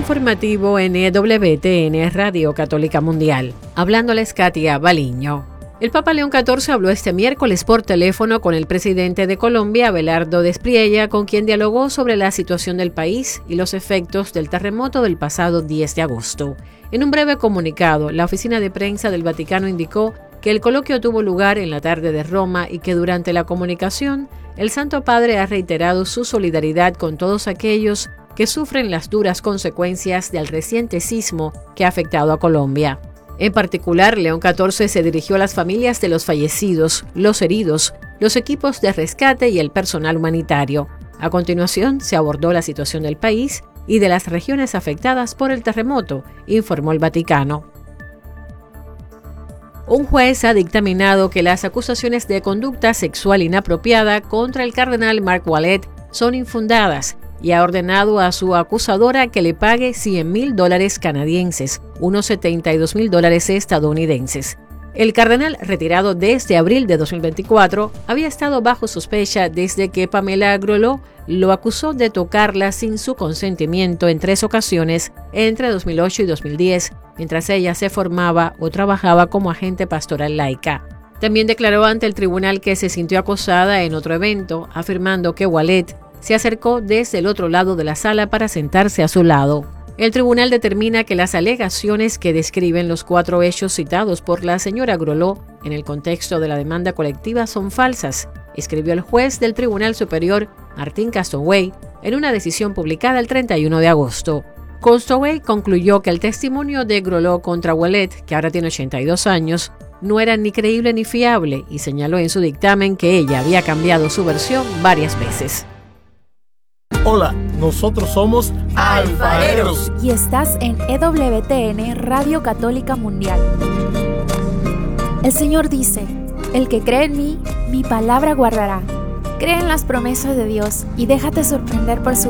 informativo NWTN Radio Católica Mundial. Hablándoles Katia Baliño. El Papa León XIV habló este miércoles por teléfono con el presidente de Colombia, Abelardo Despriella, con quien dialogó sobre la situación del país y los efectos del terremoto del pasado 10 de agosto. En un breve comunicado, la oficina de prensa del Vaticano indicó que el coloquio tuvo lugar en la tarde de Roma y que durante la comunicación, el Santo Padre ha reiterado su solidaridad con todos aquellos que sufren las duras consecuencias del reciente sismo que ha afectado a Colombia. En particular, León XIV se dirigió a las familias de los fallecidos, los heridos, los equipos de rescate y el personal humanitario. A continuación, se abordó la situación del país y de las regiones afectadas por el terremoto, informó el Vaticano. Un juez ha dictaminado que las acusaciones de conducta sexual inapropiada contra el cardenal Mark Ouellet son infundadas y ha ordenado a su acusadora que le pague $100,000 canadienses, unos $72,000 estadounidenses. El cardenal, retirado desde abril de 2024, había estado bajo sospecha desde que Pamela Grolleau lo acusó de tocarla sin su consentimiento en 3 ocasiones entre 2008 y 2010, mientras ella se formaba o trabajaba como agente pastoral laica. También declaró ante el tribunal que se sintió acosada en otro evento, afirmando que Ouellet se acercó desde el otro lado de la sala para sentarse a su lado. El tribunal determina que las alegaciones que describen los 4 hechos citados por la señora Grolleau en el contexto de la demanda colectiva son falsas, escribió el juez del Tribunal Superior, Martin Castoway, en una decisión publicada el 31 de agosto. Castoway concluyó que el testimonio de Grolleau contra Ouellet, que ahora tiene 82 años, no era ni creíble ni fiable y señaló en su dictamen que ella había cambiado su versión varias veces. Hola, nosotros somos Alfareros y estás en EWTN Radio Católica Mundial. El Señor dice, el que cree en mí, mi palabra guardará. Cree en las promesas de Dios y déjate sorprender por su